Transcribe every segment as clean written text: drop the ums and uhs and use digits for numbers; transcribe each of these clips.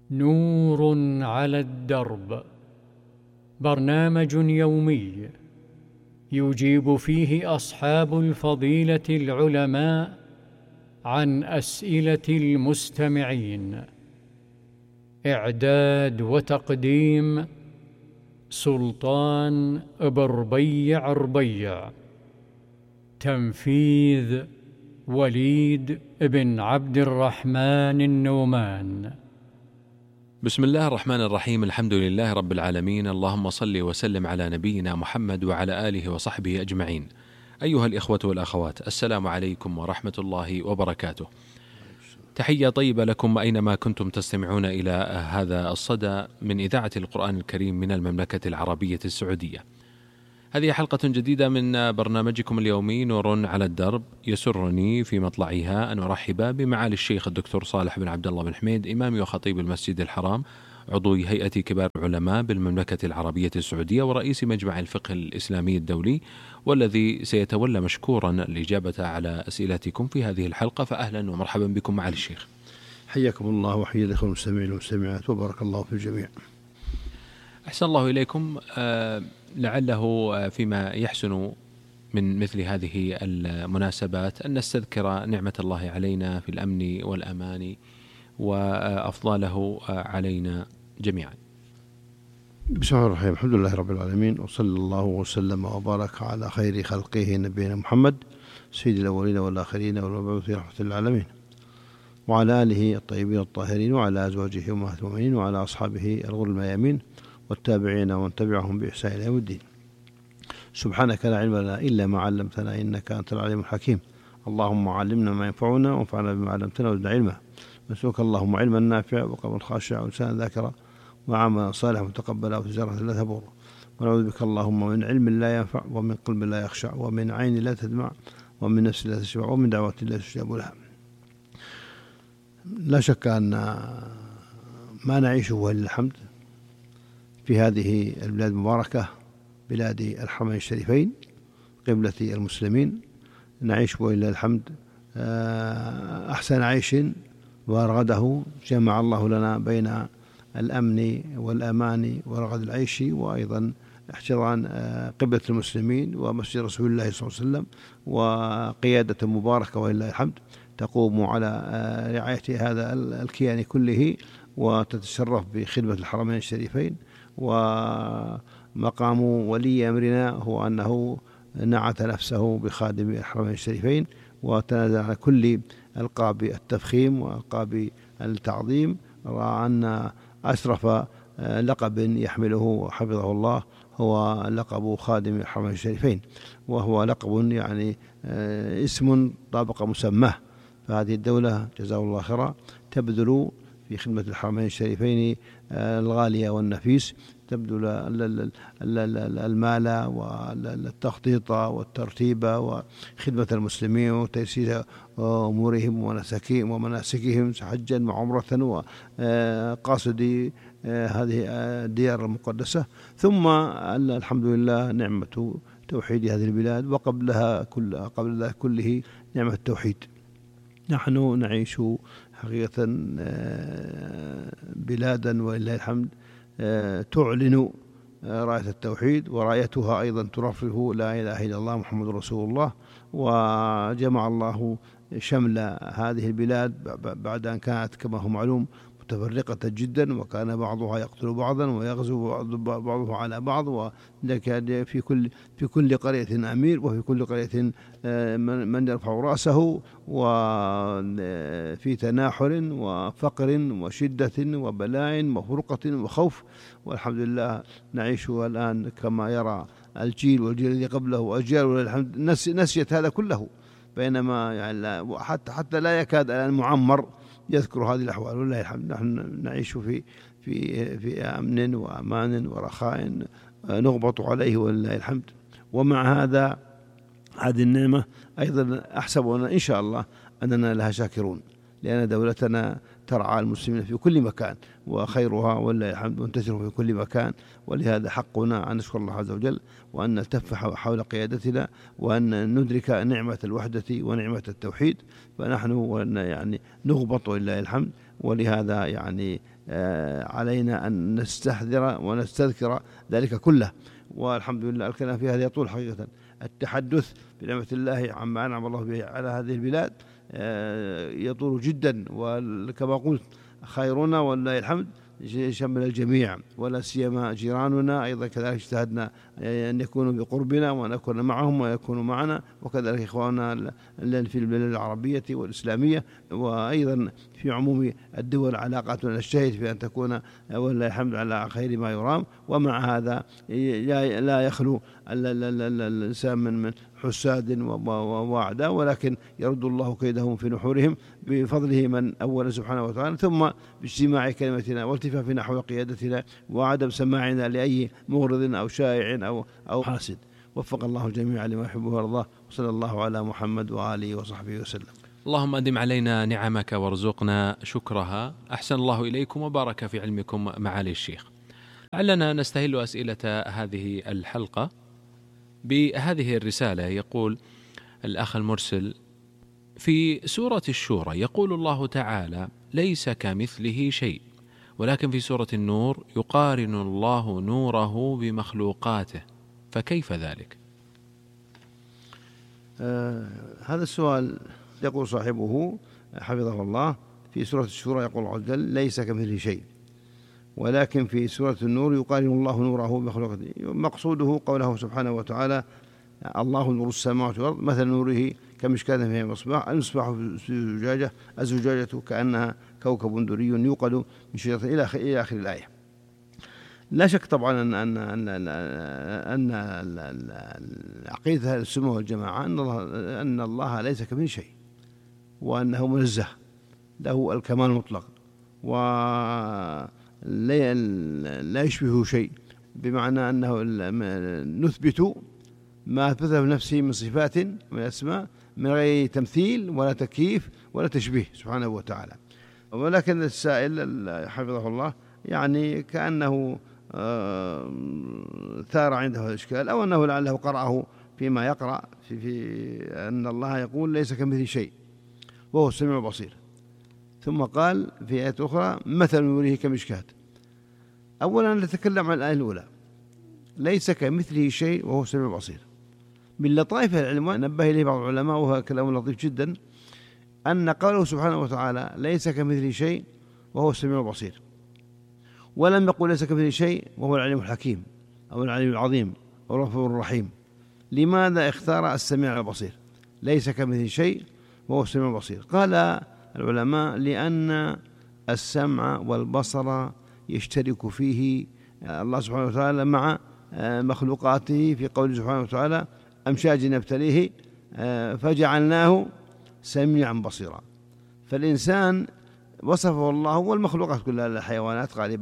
نور على الدرب، برنامج يومي يجيب فيه أصحاب الفضيلة العلماء عن أسئلة المستمعين. إعداد وتقديم سلطان بربيع ربيع. تنفيذ وليد بن عبد الرحمن النومان. بسم الله الرحمن الرحيم. الحمد لله رب العالمين، اللهم صل وسلم على نبينا محمد وعلى آله وصحبه أجمعين. أيها الإخوة والأخوات، السلام عليكم ورحمة الله وبركاته. تحية طيبة لكم أينما كنتم تستمعون إلى هذا الصدى من إذاعة القرآن الكريم من المملكة العربية السعودية. هذه حلقة جديدة من برنامجكم اليومي نور على الدرب. يسرني في مطلعها أن أرحب بمعالي الشيخ الدكتور صالح بن عبد الله بن حميد، إمام وخطيب المسجد الحرام، عضو هيئة كبار العلماء بالمملكة العربية السعودية ورئيس مجمع الفقه الإسلامي الدولي، والذي سيتولى مشكورا الإجابة على أسئلتكم في هذه الحلقة. فأهلا ومرحبا بكم معالي الشيخ. حياكم الله وحيا الإخوة المستمعين والمستمعات، وبارك الله في الجميع. أحسن الله إليكم. لعله فيما يحسن من مثل هذه المناسبات أن نستذكر نعمة الله علينا في الأمن والأمان وأفضاله علينا جميعا. بسم الله الرحمن الرحيم. الحمد لله رب العالمين، وصلى الله وسلم وبارك على خير خلقه نبينا محمد سيد الأولين والآخرين والمبعوث رحمة للعالمين، وعلى آله الطيبين الطاهرين، وعلى أزواجه أمهات المؤمنين، وعلى أصحابه الغر الميامين والتابعين ومن تبعهم بإحسان إلى يوم الدين. سبحانك لا علم لنا إلا ما علمتنا إنك أنت العليم الحكيم. اللهم علمنا ما ينفعنا وانفعنا بما علمتنا وزدنا علما. نسألك اللهم علما نافعا وقلبا خاشعا ولسانا ذاكرا وعملا صالحا متقبلا وتجارة لا تبور. ونعوذ بك اللهم من علم لا ينفع ومن قلب لا يخشع ومن عين لا تدمع ومن نفس لا تشبع ومن دعوة لا تستجاب لها. لا شك أن ما نعيشه ولله الحمد في هذه البلاد المباركة، بلاد الحرمين الشريفين، قبلة المسلمين، نعيش ولله الحمد أحسن عيش ورغده جمع الله لنا بين الأمن والأمان ورغد العيش، وأيضا احتضان قبلة المسلمين ومسجد رسول الله صلى الله عليه وسلم، وقيادة مباركة ولله الحمد تقوم على رعاية هذا الكيان كله وتتشرف بخدمة الحرمين الشريفين. ومقام ولي أمرنا هو أنه نعت نفسه بخادم الحرمين الشريفين وتنازل على كل ألقاب التفخيم وألقاب التعظيم، رأى أن أشرف لقب يحمله حفظه الله هو لقب خادم الحرمين الشريفين، وهو لقب يعني اسم طابق مسماه. فهذه الدولة جزاه الله خيرا تبذل في خدمة الحرمين الشريفين الغالية والنفيس، تبذل المال والتخطيط والترتيب وخدمة المسلمين وتيسير أمورهم ومناسكهم حجا وعمرة وقاصدي هذه الديار المقدسة. ثم الحمد لله نعمة توحيد هذه البلاد، وقبل ذلك كله نعمة التوحيد. نحن نعيش حقيقة بلادا ولله الحمد تعلن راية التوحيد، ورايتها أيضا ترفرف لا إله إلا الله محمد رسول الله. وجمع الله شمل هذه البلاد بعد أن كانت كما هو معلوم متفرقة جدا، وكان بعضها يقتل بعضا ويغزو بعضها على بعض، وكان في كل قرية أمير، وفي كل قرية من يرفع رأسه، وفي تناحر وفقر وشدة وبلاء وفرقة وخوف. والحمد لله نعيش الآن كما يرى الجيل والجيل الذي قبله وأجيال والحمد نسيت هذا كله، بينما يعني حتى لا يكاد الآن معمر يذكر هذه الأحوال. والله الحمد نحن نعيش في أمن وأمان ورخاء نغبط عليه ولله الحمد. ومع هذه النعمة أيضا أحسب إن شاء الله أننا لها شاكرون، لأن دولتنا ترعى المسلمين في كل مكان، وخيرها ولله الحمد منتشر في كل مكان. ولهذا حقنا أن نشكر الله عز وجل، وأن نلتف حول قيادتنا، وأن ندرك نعمة الوحدة ونعمة التوحيد. فنحن يعني نغبط ولله الحمد، ولهذا يعني علينا أن نستحذر ونستذكر ذلك كله. والحمد لله الكلام في هذا يطول حقيقة. التحدث بنعمة الله عما أنعم الله به على هذه البلاد يطول جدا، وكما قلت خيرنا ولله الحمد شمل الجميع، ولا سيما جيراننا أيضا كذلك اجتهدنا أن يكونوا بقربنا وأن نكون معهم ويكونوا معنا، وكذلك إخواننا في البلاد العربية والإسلامية، وأيضا في عموم الدول علاقاتنا نجتهد في أن تكون ولله الحمد على خير ما يرام. ومع هذا لا يخلو الإنسان من حساد وأعداء، ولكن يرد الله كيدهم في نحورهم بفضله من أول سبحانه وتعالى، ثم باجتماع كلمتنا والتفاف نحو قيادتنا وعدم سماعنا لأي مغرض أو شائع أو حاسد. وفق الله الجميع لما يحبه ويرضاه، وصلى الله على محمد وآله وصحبه وسلم. اللهم أدم علينا نعمك وارزقنا شكرها. أحسن الله إليكم وبارك في علمكم معالي الشيخ. لعلنا نستهل أسئلة هذه الحلقة بهذه الرسالة. يقول الأخ المرسل: في سورة الشورى يقول الله تعالى: ليس كمثله شيء، ولكن في سورة النور يقارن الله نوره بمخلوقاته، فكيف ذلك؟ هذا السؤال يقول صاحبه حفظه الله: في سورة الشورى يقول عز وجل: ليس كمثله شيء، ولكن في سورة النور يقارن الله نوره بمخلوقاته. مقصوده قوله سبحانه وتعالى: الله نور السماوات والأرض، مثل نوره كمشكاة فيها مصباح، المصباح في زجاجة، الزجاجة كأنها كوكب دري يوقد من شجرة إلى آخر الآية. لا شك طبعا أن عقيدة أهل السنة والجماعة أن الله ليس كمثله شيء، وأنه منزه له الكمال المطلق، ولا يشبه شيء، بمعنى أنه نثبت ما أثبته بنفسه من صفات من الأسماء من غير تمثيل ولا تكييف ولا تشبيه سبحانه وتعالى. ولكن السائل حفظه الله يعني كأنه ثار عنده الإشكال، أو أنه لعله قرأه فيما يقرأ في أن الله يقول: ليس كمثله شيء وهو السميع البصير، ثم قال في آية أخرى: مثل نوره كمشكاة. أولا نتكلم عن الآية الأولى: ليس كمثله شيء وهو السميع البصير. من لطائف العلم نبه إليه بعض العلماء، وهو كلام لطيف جدا، أن قوله سبحانه وتعالى: ليس كمثله شيء وهو السميع البصير، ولم يقل ليس كمثله شيء وهو العليم الحكيم أو العليم العظيم أو الغفور الرحيم. لماذا اختار السميع البصير؟ ليس كمثله شيء وهو السميع البصير. قال العلماء: لأن السمع والبصر يشترك فيه الله سبحانه وتعالى مع مخلوقاته، في قوله سبحانه وتعالى: أمشاج نبتليه فجعلناه سميعا بصيرا. فالإنسان وصفه الله والمخلوقات كلها، الحيوانات غالبا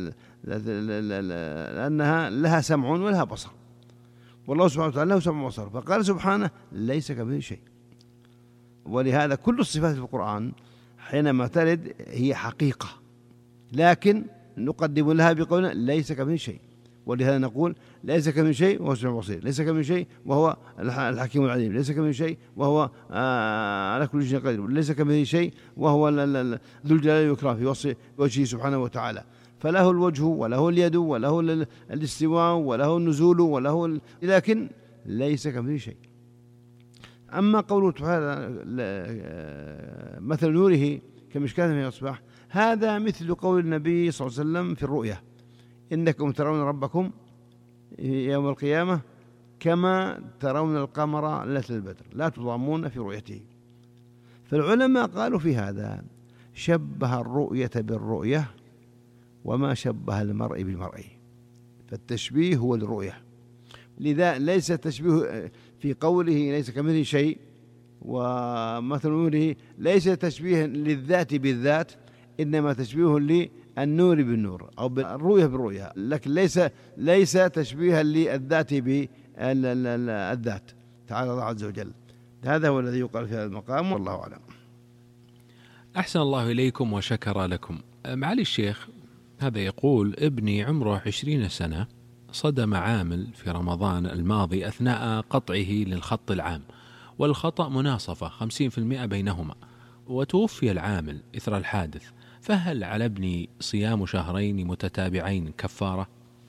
لأنها لها سمع ولها بصر، والله سبحانه وتعالى له سمع وبصر، فقال سبحانه: ليس كمثله شيء. ولهذا كل الصفات في القرآن حينما ترد هي حقيقة، لكن نقدم لها بقولنا: ليس كمثله شيء. ولهذا نقول: ليس كمثله شيء وهو السميع البصير، ليس كمثله شيء وهو الحكيم العليم، ليس كمثله شيء وهو على كل شيء قدير، ليس كمثله شيء وهو ذو الجلال والإكرام في وصف وجهه سبحانه وتعالى. فله الوجه وله اليد وله الاستواء وله النزول وله لكن ليس كمثله شيء. أما قوله تعالى: مثل نوره كمشكاة فيها مصباح، هذا مثل قول النبي صلى الله عليه وسلم في الرؤيا: إنكم ترون ربكم يوم القيامة كما ترون القمر ليلة البدر لا تضامون في رؤيته. فالعلماء قالوا في هذا: شبه الرؤية بالرؤية وما شبه المرء بالمرء، فالتشبيه هو للرؤية. لذا ليس التشبيه في قوله ليس كمثله شيء ومثل نوره ليس تشبيه للذات بالذات، إنما تشبيه للنور بالنور أو الرؤية بالرؤية، لكن ليس تشبيها للذات بالذات. تعالى الله عز وجل. هذا هو الذي يقال في هذا المقام، والله أعلم. أحسن الله إليكم وشكر لكم. معالي الشيخ، هذا يقول: ابني عمره 20 سنة، صدم عامل في رمضان الماضي أثناء قطعه للخط العام، والخطأ مناصفة 50% بينهما، وتوفي العامل إثر الحادث، فهل على ابني صيام شهرين متتابعين كفارة؟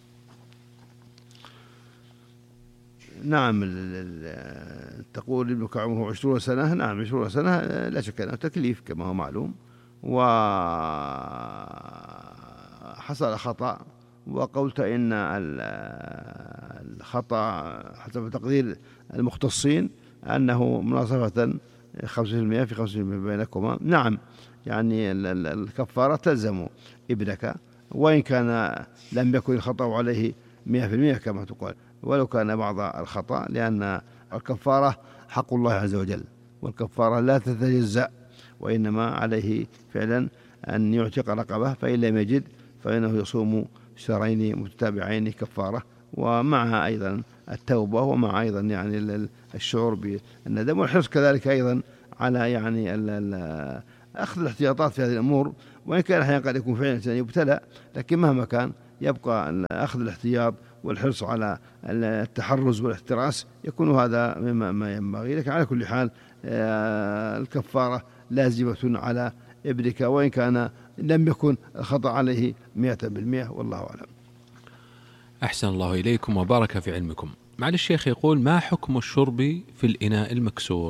نعم. تقول ابنك عمره 20 سنة. نعم 20 سنة لا شك أنه تكليف كما هو معلوم، وحصل خطأ، وقلت إن الخطأ حسب تقدير المختصين أنه مناصفة 5% في 5% بينكما. نعم، يعني الكفارة تلزم ابنك وإن كان لم يكن الخطأ عليه 100% كما تقول، ولو كان بعض الخطأ، لأن الكفارة حق الله عز وجل، والكفارة لا تتجزأ، وإنما عليه فعلا أن يعتق رقبة، فإن لم يجد فإنه يصوم شهرين متتابعين كفارة، ومعها أيضا التوبة، ومع أيضا يعني الشعور بالندم والحرص كذلك أيضا على يعني أخذ الاحتياطات في هذه الأمور. وإن كان أحيانا قد يكون فعلا إنسان يبتلى، لكن مهما كان يبقى أخذ الاحتياط والحرص على التحرز والاحتراس، يكون هذا مما ينبغي. لكن على كل حال الكفارة لازمة على ابنك وإن كان لم يكن الخطأ عليه 100%، والله أعلم. أحسن الله إليكم وبارك في علمكم. معالي الشيخ يقول: ما حكم الشرب في الإناء المكسور؟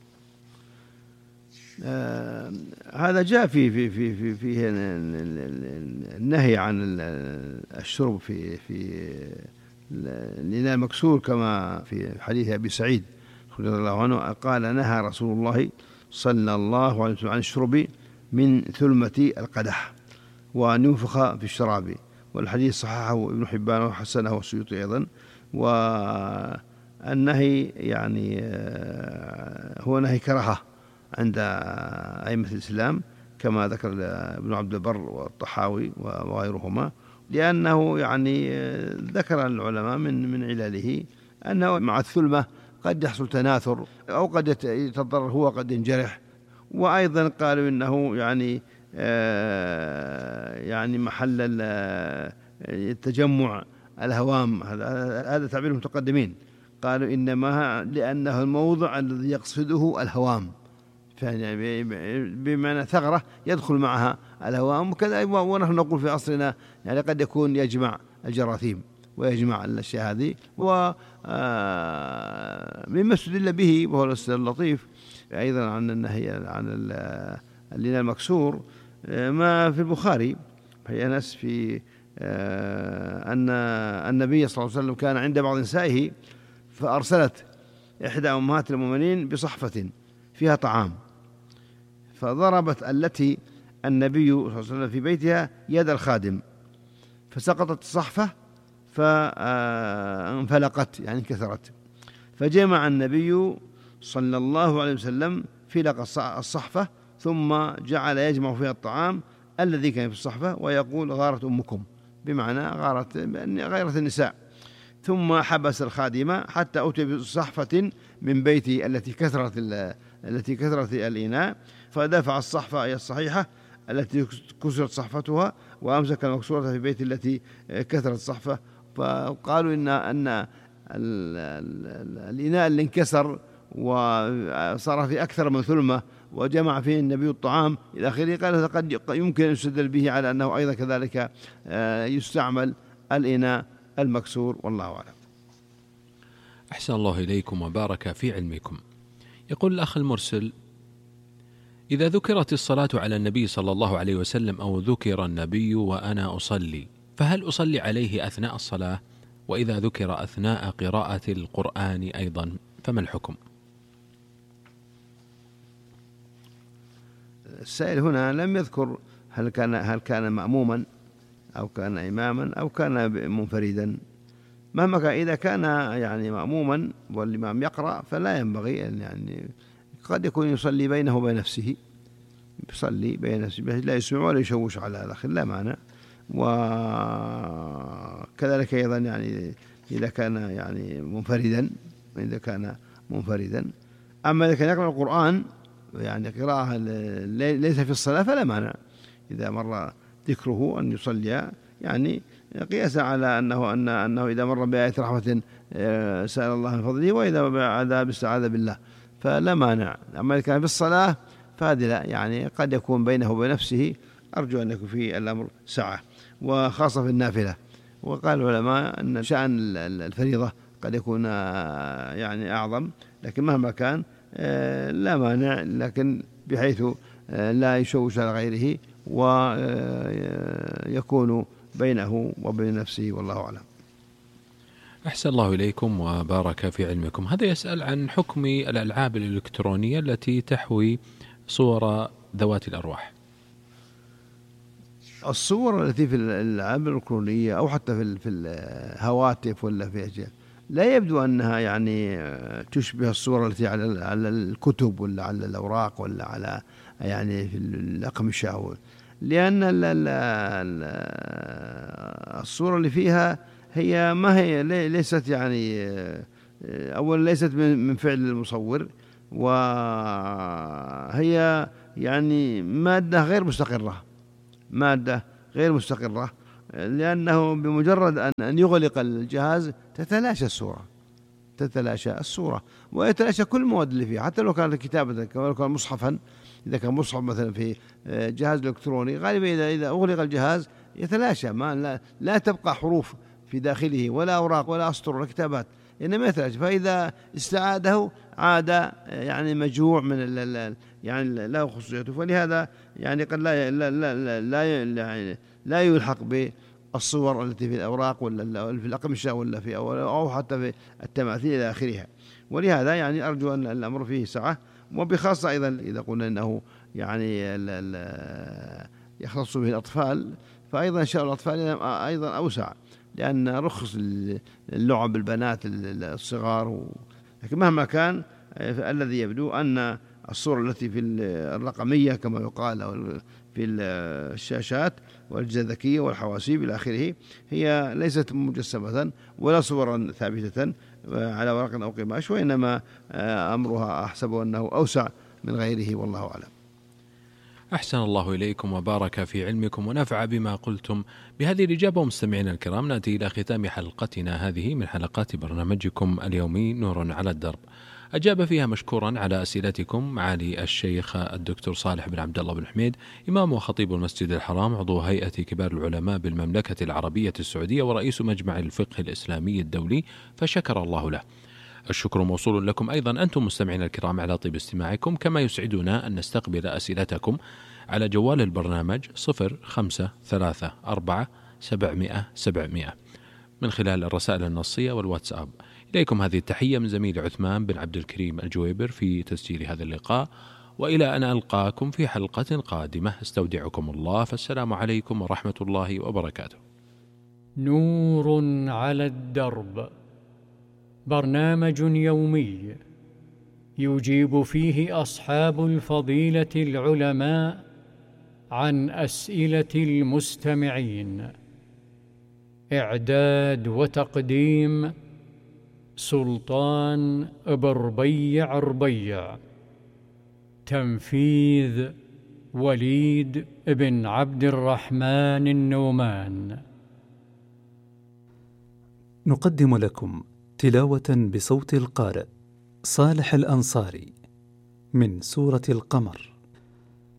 هذا جاء فيه النهي عن الشرب في الإناء المكسور، كما في حديث أبي سعيد رضي الله عنه قال: نهى رسول الله صلى الله عليه وسلم عن الشرب من ثلمة القدح وأن ينفخ في الشراب. والحديث صححه ابن حبان وحسنه السيوطي أيضا. والنهي يعني هو نهي كراهة عند أئمة الإسلام، كما ذكر ابن عبد البر والطحاوي وغيرهما، لأنه يعني ذكر العلماء من علله أنه مع الثلمة قد يحصل تناثر، أو قد يتضرر هو، قد ينجرح. وأيضا قالوا إنه يعني محل التجمع الهوام، هذا تعبير المتقدمين، قالوا إنما لأنه الموضع الذي يقصده الهوام، بمعنى ثغرة يدخل معها الهوام وكذا. ونحن نقول في عصرنا يعني قد يكون يجمع الجراثيم ويجمع الأشياء هذه. ومما استدل به وهو الاستدلال اللطيف أيضا عن النهي عن الإناء المكسور ما في البخاري في أنس في أن النبي صلى الله عليه وسلم كان عند بعض نسائه، فأرسلت إحدى أمهات المؤمنين بصحفة فيها طعام، فضربت التي النبي صلى الله عليه وسلم في بيتها يد الخادم، فسقطت الصحفة فانفلقت يعني انكسرت، فجمع النبي صلى الله عليه وسلم فلق الصحفة، ثم جعل يجمع فيها الطعام الذي كان في الصحفة ويقول: غارت أمكم، بمعنى غيرت النساء. ثم حبس الخادمة حتى أتي بصحفة من بيتي التي كثرت الإناء، فدفع الصحفة أي الصحيحة التي كسرت صحفتها، وأمسك المكسورة في بيت التي كثرت الصحفة. فقالوا إن الإناء اللي انكسر وصار في أكثر من ثلمة وجمع فيه النبي الطعام إلى آخره، قال قد يمكن أن يستدل به على أنه أيضا كذلك يستعمل الإناء المكسور، والله أعلم. أحسن الله إليكم وبارك في علمكم. يقول الأخ المرسل: إذا ذكرت الصلاة على النبي صلى الله عليه وسلم أو ذكر النبي وأنا أصلي، فهل أصلي عليه أثناء الصلاة؟ وإذا ذكر أثناء قراءة القرآن أيضا فما الحكم؟ السائل هنا لم يذكر هل كان مأموما أو كان إماما أو كان منفردا. مهما كان، إذا كان يعني مأموما والإمام يقرأ فلا ينبغي يعني قد يكون يصلي بينه وبين نفسه، يصلي بين نفسه لا يسمع ولا يشوش على الآخر، لا معنى. وكذلك أيضا يعني إذا كان يعني منفردا، أما إذا كان يقرأ القرآن يعني قراءة ليس في الصلاة فلا معنى إذا مر ذكره أن يصلي، يعني قياسا على أنه إذا مر بآية رحمة سأل الله من فضله، وإذا بعذاب استعاذ بالله، فلا مانع. أما إذا كان في الصلاة فهذه لا، يعني قد يكون بينه وبين نفسه أرجو أن يكون في الأمر سعة، وخاصة في النافلة. وقال العلماء أن شأن الفريضة قد يكون يعني أعظم، لكن مهما كان لا مانع، لكن بحيث لا يشوش على غيره ويكون بينه وبين نفسه، والله أعلم. أحسن الله إليكم وبارك في علمكم. هذا يسأل عن حكم الألعاب الإلكترونية التي تحوي صور ذوات الأرواح. الصور التي في الألعاب الإلكترونية أو حتى في الهواتف ولا في أشياء لا يبدو أنها يعني تشبه الصور التي على الكتب ولا على الأوراق ولا على يعني في الأقمشة، لأن الصورة اللي فيها هي ما هي ليست يعني أولا ليست من فعل المصور، وهي يعني مادة غير مستقرة، لأنه بمجرد أن يغلق الجهاز تتلاشى الصورة ويتلاشى كل المواد اللي فيها، حتى لو كانت كتابة، لو كان مصحفا، إذا كان مصحف مثلا في جهاز إلكتروني غالبا إذا أغلق الجهاز يتلاشى، لا تبقى حروف في داخله ولا أوراق ولا أسطر ولا كتابات، إنما يتلاشى. فإذا استعاده عاد يعني مجموع من يعني لا خصوصيته، فلهذا يعني قد لا يلحق بالصور التي في الأوراق ولا في الأقمشة ولا في أو حتى في التماثيل إلى آخرها. ولهذا يعني أرجو أن الأمر فيه سعة، وبخاصة أيضا إذا قلنا أنه يعني يختص به الأطفال، فأيضا شأن الأطفال أيضا أوسع، لأن رخص اللعب البنات الصغار. لكن مهما كان الذي يبدو أن الصورة التي في الرقمية كما يقال في الشاشات والأجهزة الذكية والحواسيب إلى آخره هي ليست مجسمة ولا صورا ثابتة على ورق أو قماش، وإنما أمرها أحسب أنه أوسع من غيره، والله أعلم. أحسن الله إليكم وبارك في علمكم ونفع بما قلتم. بهذه الإجابة مستمعينا الكرام نأتي إلى ختام حلقتنا هذه من حلقات برنامجكم اليومي نور على الدرب. أجاب فيها مشكورا على أسئلتكم معالي الشيخ الدكتور صالح بن عبد الله بن حميد، إمام وخطيب المسجد الحرام، عضو هيئة كبار العلماء بالمملكة العربية السعودية ورئيس مجمع الفقه الإسلامي الدولي، فشكر الله له. الشكر موصول لكم أيضا أنتم مستمعين الكرام على طيب استماعكم، كما يسعدنا أن نستقبل أسئلتكم على جوال البرنامج 0534 من خلال الرسائل النصية والواتساب. إليكم هذه التحية من زميل عثمان بن عبد الكريم الجويبر في تسجيل هذا اللقاء، وإلى أن ألقاكم في حلقة قادمة استودعكم الله، فالسلام عليكم ورحمة الله وبركاته. نور على الدرب، برنامج يومي يجيب فيه أصحاب الفضيلة العلماء عن أسئلة المستمعين. إعداد وتقديم سلطان بربيع ربيع. تنفيذ وليد بن عبد الرحمن النومان. نقدم لكم تلاوة بصوت القارئ صالح الأنصاري من سورة القمر.